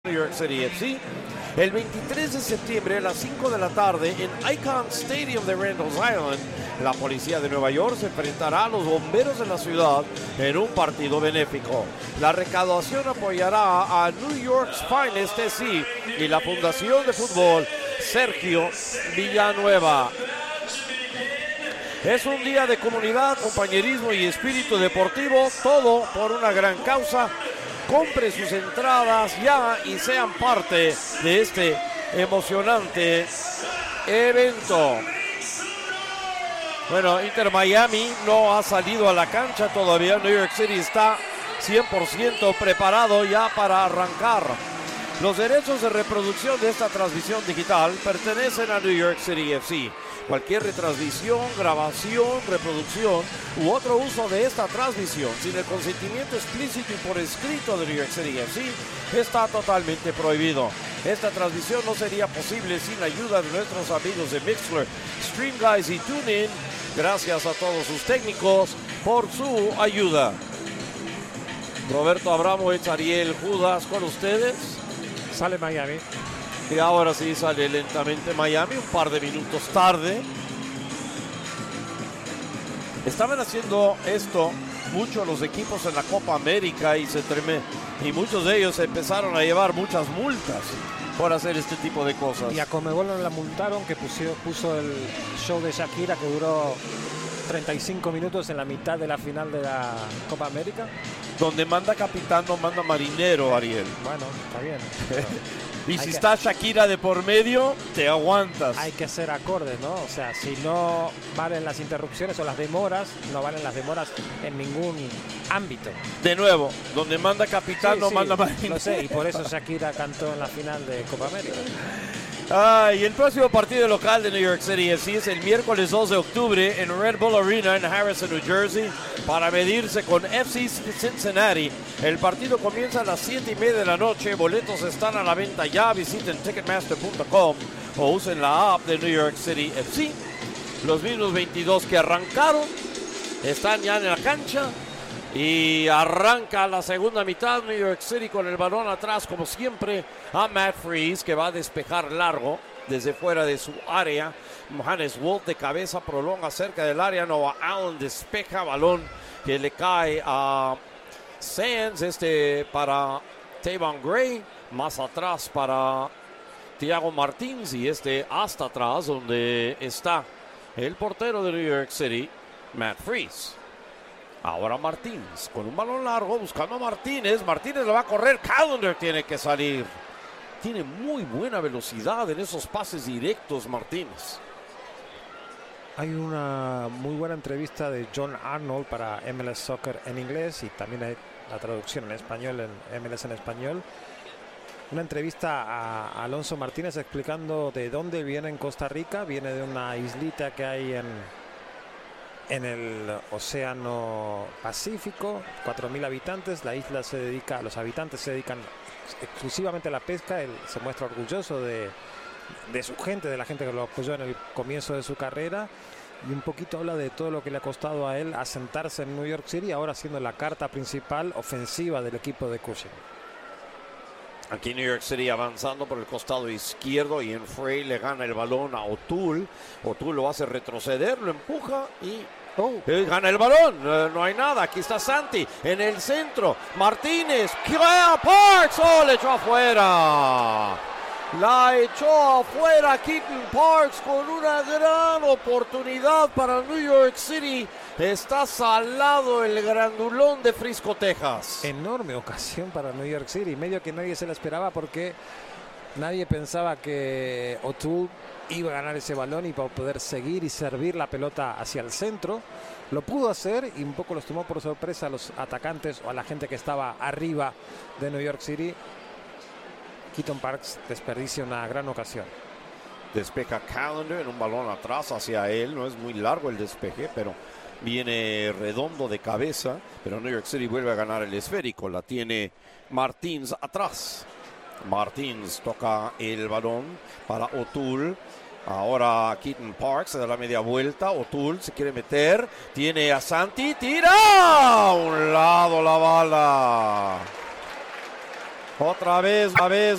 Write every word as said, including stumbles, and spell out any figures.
New York City F C. El veintitrés de septiembre a las cinco de la tarde en Icahn Stadium de Randall's Island, la policía de Nueva York se enfrentará a los bomberos de la ciudad en un partido benéfico. La recaudación apoyará a New York's Finest F C y la Fundación de Fútbol Sergio Villanueva. Es un día de comunidad, compañerismo y espíritu deportivo, todo por una gran causa. Compre sus entradas ya y sean parte de este emocionante evento. Bueno, Inter Miami no ha salido a la cancha todavía. New York City está cien por ciento preparado ya para arrancar. Los derechos de reproducción de esta transmisión digital pertenecen a New York City F C. Cualquier retransmisión, grabación, reproducción u otro uso de esta transmisión sin el consentimiento explícito y por escrito de New York City F C está totalmente prohibido. Esta transmisión no sería posible sin la ayuda de nuestros amigos de Mixlr, Streamguys y TuneIn. Gracias a todos sus técnicos por su ayuda. Roberto Abramovich, Ariel Judas con ustedes. Sale Miami. Y ahora sí sale lentamente Miami, un par de minutos tarde. Estaban haciendo esto mucho los equipos en la Copa América y se treme, y muchos de ellos empezaron a llevar muchas multas por hacer este tipo de cosas. Y a Conmebol no la multaron, que puso, puso el show de Shakira que duró treinta y cinco minutos en la mitad de la final de la Copa América. Donde manda capitán no manda marinero, Ariel. Bueno, está bien. Y si que, está Shakira de por medio, te aguantas. Hay que ser acordes, ¿no? O sea, si no valen las interrupciones o las demoras, no valen las demoras en ningún ámbito. De nuevo, donde manda capitán sí, no sí, manda marinero. Lo sé, y por eso Shakira cantó en la final de Copa América. Ah, y el próximo partido local de New York City F C es el miércoles dos de octubre en Red Bull Arena en Harrison, New Jersey, para medirse con F C Cincinnati. El partido comienza a las siete y media de la noche. Boletos están a la venta ya. Visiten ticketmaster punto com o usen la app de New York City F C. Los mismos veintidós que arrancaron están ya en la cancha. Y arranca la segunda mitad. New York City con el balón atrás, como siempre, a Matt Freese, que va a despejar largo desde fuera de su área. Johannes Wolf de cabeza prolonga cerca del área. Noah Allen despeja, balón que le cae a Sands. Este para Tavon Gray. Más atrás para Thiago Martins. Y este hasta atrás, donde está el portero de New York City, Matt Freese. Ahora Martínez, con un balón largo, buscando a Martínez. Martínez lo va a correr, Callender tiene que salir. Tiene muy buena velocidad en esos pases directos, Martínez. Hay una muy buena entrevista de John Arnold para M L S Soccer en inglés y también hay la traducción en español, en M L S en español. Una entrevista a Alonso Martínez explicando de dónde viene en Costa Rica. Viene de una islita que hay en... en el Océano Pacífico, cuatro mil habitantes. La isla se dedica, los habitantes se dedican exclusivamente a la pesca. Él se muestra orgulloso de, de su gente, de la gente que lo apoyó en el comienzo de su carrera. Y un poquito habla de todo lo que le ha costado a él asentarse en New York City, ahora siendo la carta principal ofensiva del equipo de Cushing. Aquí New York City avanzando por el costado izquierdo y en Frey le gana el balón a O'Toole. O'Toole lo hace retroceder, lo empuja y oh, gana el balón. Uh, no hay nada. Aquí está Santi en el centro. Martínez, crea Parks. Oh, le echó afuera. La echó afuera Keaton Parks con una gran oportunidad para New York City. Está salado el grandulón de Frisco, Texas. Enorme ocasión para New York City. Medio que nadie se la esperaba porque nadie pensaba que O'Toole iba a ganar ese balón y para poder seguir y servir la pelota hacia el centro. Lo pudo hacer y un poco los tomó por sorpresa a los atacantes o a la gente que estaba arriba de New York City. Keaton Parks desperdicia una gran ocasión. Despeja Callender en un balón atrás hacia él. No es muy largo el despeje, pero viene redondo de cabeza. Pero New York City vuelve a ganar el esférico. La tiene Martins atrás. Martins toca el balón para O'Toole. Ahora Keaton Parks se da la media vuelta. O'Toole se quiere meter. Tiene a Santi. ¡Tira! A un lado la bala. Otra vez, a vez.